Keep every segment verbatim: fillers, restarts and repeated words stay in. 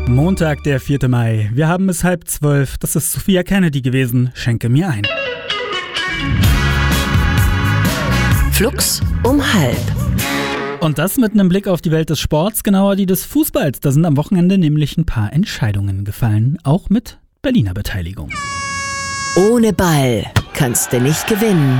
Montag, der vierte Mai. Wir haben es halb zwölf. Das ist Sophia Kennedy gewesen. Schenke mir ein. Flux um halb. Und das mit einem Blick auf die Welt des Sports, genauer die des Fußballs. Da sind am Wochenende nämlich ein paar Entscheidungen gefallen, auch mit Berliner Beteiligung. Ohne Ball kannst du nicht gewinnen.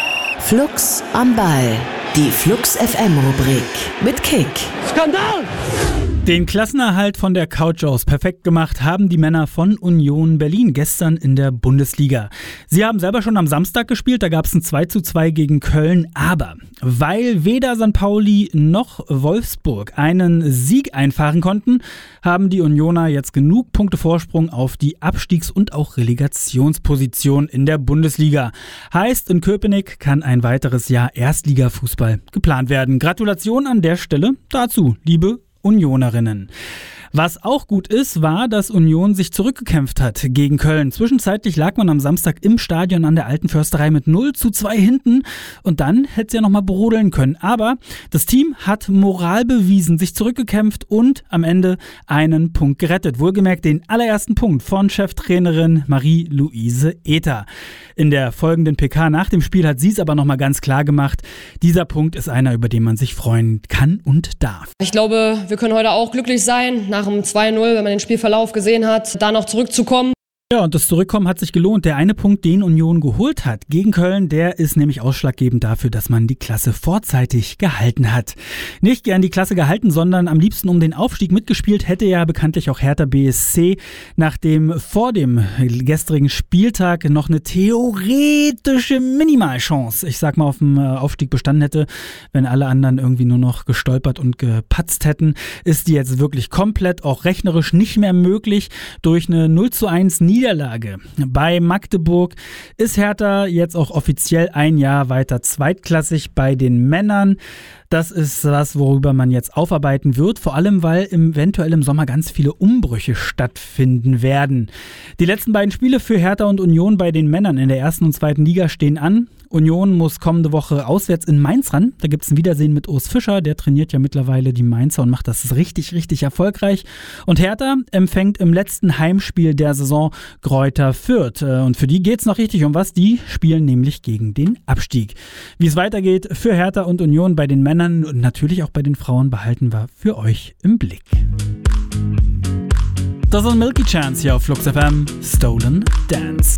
Flux am Ball. Die Flux F M-Rubrik mit Kick. Skandal! Den Klassenerhalt von der Couch aus perfekt gemacht haben die Männer von Union Berlin gestern in der Bundesliga. Sie haben selber schon am Samstag gespielt, da gab es ein zwei zu zwei gegen Köln, aber weil weder Sankt Pauli noch Wolfsburg einen Sieg einfahren konnten, haben die Unioner jetzt genug Punkte Vorsprung auf die Abstiegs- und auch Relegationsposition in der Bundesliga. Heißt, in Köpenick kann ein weiteres Jahr Erstligafußball geplant werden. Gratulation an der Stelle dazu, liebe Unionerinnen. Was auch gut ist, war, dass Union sich zurückgekämpft hat gegen Köln. Zwischenzeitlich lag man am Samstag im Stadion an der Alten Försterei mit null zu zwei hinten und dann hätte es ja nochmal brodeln können. Aber das Team hat Moral bewiesen, sich zurückgekämpft und am Ende einen Punkt gerettet. Wohlgemerkt den allerersten Punkt von Cheftrainerin Marie-Louise Ether. In der folgenden P K nach dem Spiel hat sie es aber nochmal ganz klar gemacht. Dieser Punkt ist einer, über den man sich freuen kann und darf. Ich glaube, wir können heute auch glücklich sein, nach dem zwei null, wenn man den Spielverlauf gesehen hat, da noch zurückzukommen. Ja, und das Zurückkommen hat sich gelohnt. Der eine Punkt, den Union geholt hat gegen Köln, der ist nämlich ausschlaggebend dafür, dass man die Klasse vorzeitig gehalten hat. Nicht gern die Klasse gehalten, sondern am liebsten um den Aufstieg mitgespielt hätte ja bekanntlich auch Hertha B S C, nachdem vor dem gestrigen Spieltag noch eine theoretische Minimalchance, ich sag mal, auf dem Aufstieg bestanden hätte, wenn alle anderen irgendwie nur noch gestolpert und gepatzt hätten, ist die jetzt wirklich komplett auch rechnerisch nicht mehr möglich. Durch eine null zu eins Niederlage Niederlage bei Magdeburg ist Hertha jetzt auch offiziell ein Jahr weiter zweitklassig bei den Männern. Das ist was, worüber man jetzt aufarbeiten wird, vor allem weil eventuell im Sommer ganz viele Umbrüche stattfinden werden. Die letzten beiden Spiele für Hertha und Union bei den Männern in der ersten und zweiten Liga stehen an. Union muss kommende Woche auswärts in Mainz ran. Da gibt es ein Wiedersehen mit Urs Fischer, der trainiert ja mittlerweile die Mainzer und macht das richtig, richtig erfolgreich. Und Hertha empfängt im letzten Heimspiel der Saison Greuther Fürth. Und für die geht es noch richtig um was. Die spielen nämlich gegen den Abstieg. Wie es weitergeht für Hertha und Union bei den Männern und natürlich auch bei den Frauen behalten wir für euch im Blick. Das ist Milky Chance hier auf Flux F M, Stolen Dance.